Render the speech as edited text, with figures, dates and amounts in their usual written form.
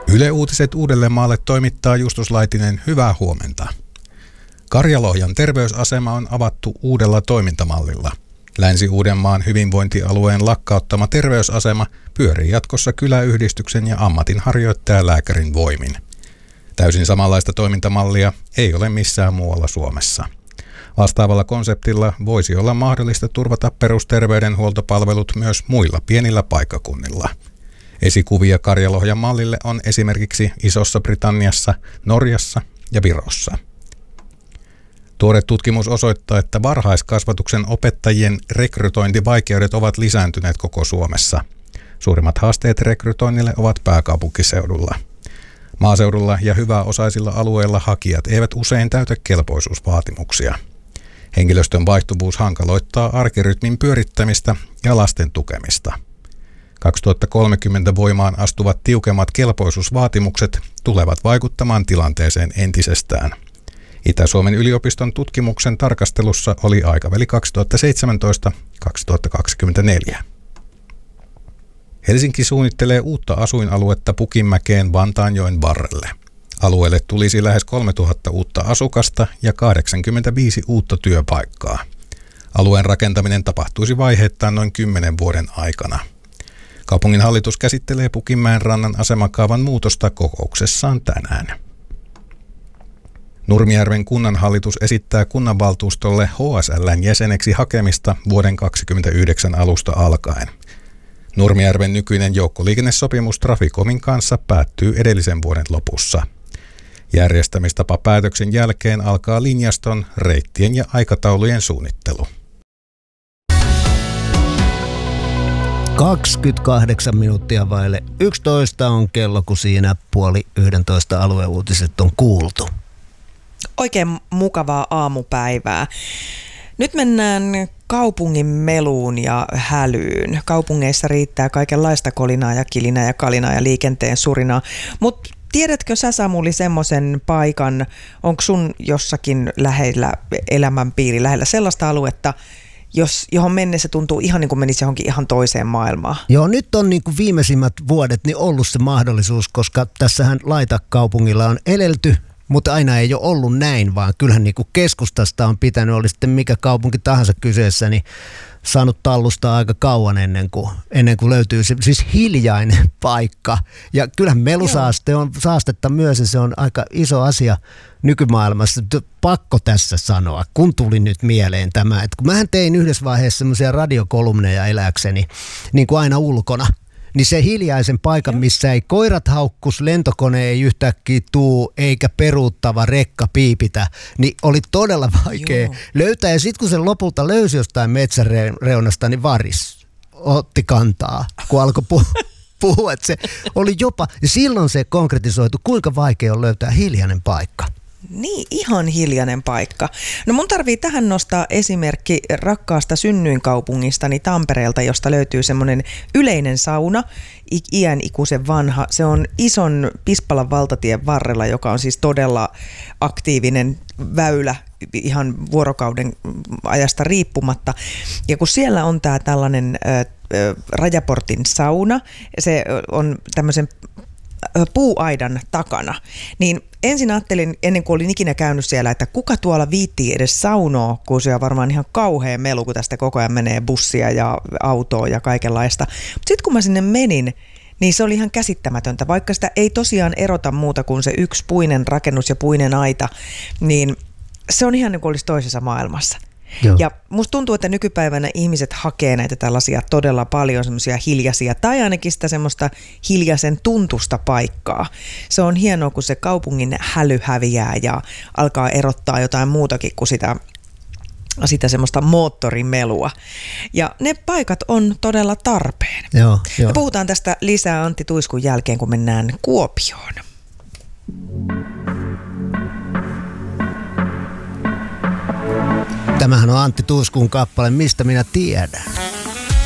Yle Uutiset Uudellemaalle toimittaa Justus Laitinen, hyvää huomenta. Karjalohjan terveysasema on avattu uudella toimintamallilla. Länsi-Uudenmaan hyvinvointialueen lakkauttama terveysasema pyörii jatkossa kyläyhdistyksen ja ammatinharjoittajalääkärin voimin. Täysin samanlaista toimintamallia ei ole missään muualla Suomessa. Vastaavalla konseptilla voisi olla mahdollista turvata perusterveydenhuoltopalvelut myös muilla pienillä paikkakunnilla. Esikuvia Karjalohjan mallille on esimerkiksi Isossa Britanniassa, Norjassa ja Virossa. Tuore tutkimus osoittaa, että varhaiskasvatuksen opettajien rekrytointivaikeudet ovat lisääntyneet koko Suomessa. Suurimmat haasteet rekrytoinnille ovat pääkaupunkiseudulla. Maaseudulla ja hyväosaisilla alueilla hakijat eivät usein täytä kelpoisuusvaatimuksia. Henkilöstön vaihtuvuus hankaloittaa arkirytmin pyörittämistä ja lasten tukemista. 2030 voimaan astuvat tiukemmat kelpoisuusvaatimukset tulevat vaikuttamaan tilanteeseen entisestään. Itä-Suomen yliopiston tutkimuksen tarkastelussa oli aikaväli 2017-2024. Helsinki suunnittelee uutta asuinaluetta Pukinmäkeen Vantaanjoen varrelle. Alueelle tulisi lähes 3000 uutta asukasta ja 85 uutta työpaikkaa. Alueen rakentaminen tapahtuisi vaiheittain noin 10 vuoden aikana. Kaupungin hallitus käsittelee Pukinmäen rannan asemakaavan muutosta kokouksessaan tänään. Nurmijärven kunnanhallitus esittää kunnanvaltuustolle HSL:n jäseneksi hakemista vuoden 2029 alusta alkaen. Nurmijärven nykyinen joukkoliikennesopimus Traficomin kanssa päättyy edellisen vuoden lopussa. Järjestämistapapäätöksen jälkeen alkaa linjaston, reittien ja aikataulujen suunnittelu. 28 minuuttia vaille 11 on kello, kun siinä 10:30 alueuutiset on kuultu. Oikein mukavaa aamupäivää. Nyt mennään kaupungin meluun ja hälyyn. Kaupungeissa riittää kaikenlaista kolinaa ja kilinää ja kalinaa ja liikenteen surinaa. Mutta tiedätkö sä, Samuli, semmoisen paikan, onko sun jossakin lähellä elämänpiiri, lähellä sellaista aluetta, johon mennessä tuntuu ihan niin kuin menisi johonkin ihan toiseen maailmaan? Joo, nyt on niin kuin viimeisimmät vuodet niin ollut se mahdollisuus, koska tässähän Laita-kaupungilla on elelty, mutta aina ei ole ollut näin, vaan kyllähän niin kuin keskustasta on pitänyt, oli sitten mikä kaupunki tahansa kyseessä, niin saanut tallustaa aika kauan ennen kuin löytyy se siis hiljainen paikka. Ja kyllähän melusaaste on saastetta myös, ja se on aika iso asia nykymaailmassa. Pakko tässä sanoa, kun tuli nyt mieleen tämä, että kun mähän tein yhdessä vaiheessa semmoisia radiokolumneja eläkseni, niin kuin aina ulkona, niin se hiljaisen paikan, missä ei koirat haukkus, lentokone ei yhtäkkiä tuu, eikä peruuttava rekka piipitä, niin oli todella vaikea löytää. Ja sitten kun se lopulta löysi jostain metsäreunasta, niin varis otti kantaa, kun alkoi puhua. Että se oli jopa, ja silloin se konkretisoitu, kuinka vaikea on löytää hiljainen paikka. Niin, ihan hiljainen paikka. No mun tarvii tähän nostaa esimerkki rakkaasta synnyinkaupungistani Tampereelta, josta löytyy semmoinen yleinen sauna, iänikuisen vanha. Se on ison Pispalan valtatien varrella, joka on siis todella aktiivinen väylä ihan vuorokauden ajasta riippumatta. Ja kun siellä on tää tällainen Rajaportin sauna, se on tämmöisen puuaidan takana, niin ensin ajattelin, ennen kuin olin ikinä käynyt siellä, että kuka tuolla viittii edes saunoa, kun se on varmaan ihan kauhea melu, kun tästä koko ajan menee bussia ja autoa ja kaikenlaista. Mutta sitten kun mä sinne menin, niin se oli ihan käsittämätöntä. Vaikka sitä ei tosiaan erota muuta kuin se yksi puinen rakennus ja puinen aita, niin se on ihan niin kuin olisi toisessa maailmassa. Joo. Ja musta tuntuu, että nykypäivänä ihmiset hakee näitä tällaisia todella paljon semmoisia hiljaisia tai ainakin sitä semmoista hiljaisen tuntusta paikkaa. Se on hienoa, kun se kaupungin häly häviää ja alkaa erottaa jotain muutakin kuin sitä semmoista moottorimelua. Ja ne paikat on todella tarpeen. Joo. Me puhutaan tästä lisää Antti Tuiskun jälkeen, kun mennään Kuopioon. Tämähän on Antti Tuiskun kappale Mistä minä tiedän.